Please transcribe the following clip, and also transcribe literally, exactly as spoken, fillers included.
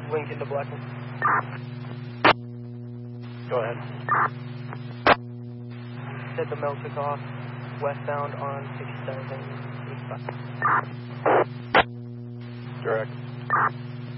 Wink into Blackman. Go ahead. Said the mail took off westbound on sixty-seven eighty-five.